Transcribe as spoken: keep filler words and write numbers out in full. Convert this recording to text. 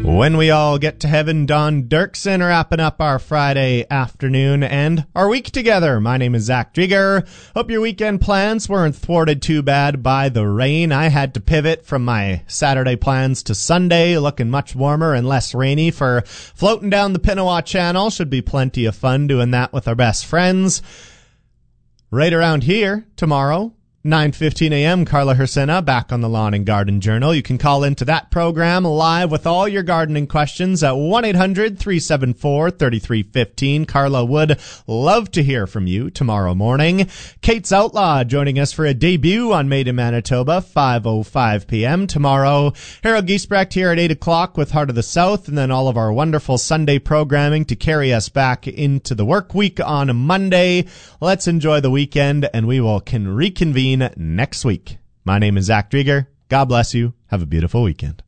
When we all get to heaven, Don Dirksen wrapping up our Friday afternoon and our week together. My name is Zach Drieger. Hope your weekend plans weren't thwarted too bad by the rain. I had to pivot from my Saturday plans to Sunday, looking much warmer and less rainy for floating down the Pinawa Channel. Should be plenty of fun doing that with our best friends. Right around here tomorrow, nine fifteen a.m., Carla Hersena back on the Lawn and Garden Journal. You can call into that program live with all your gardening questions at one eight hundred three seven four three three one five. Carla would love to hear from you tomorrow morning. Kate's Outlaw joining us for a debut on Made in Manitoba, five oh five p.m. tomorrow. Harold Giesbrecht here at eight o'clock with Heart of the South, and then all of our wonderful Sunday programming to carry us back into the work week on Monday. Let's enjoy the weekend, and we will can reconvene next week. My name is Zach Drieger. God bless you. Have a beautiful weekend.